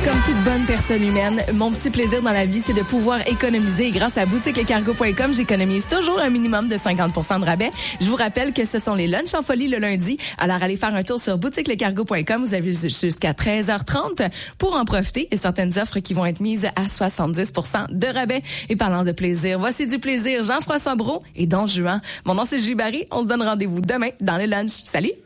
Comme toute bonne personne humaine, mon petit plaisir dans la vie, c'est de pouvoir économiser. Et grâce à boutiquelescargos.com, j'économise toujours un minimum de 50% de rabais. Je vous rappelle que ce sont les lunchs en folie le lundi. Alors, allez faire un tour sur boutiquelescargos.com. Vous avez jusqu'à 13h30 pour en profiter. Et certaines offres qui vont être mises à 70% de rabais. Et parlant de plaisir, voici du plaisir. Jean-François Brault et Don Juan. Mon nom, c'est Julie Barry. On se donne rendez-vous demain dans le lunch. Salut!